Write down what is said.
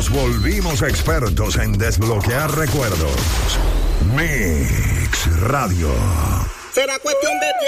Nos volvimos expertos en desbloquear recuerdos. Mix Radio. Será cuestión de tiempo.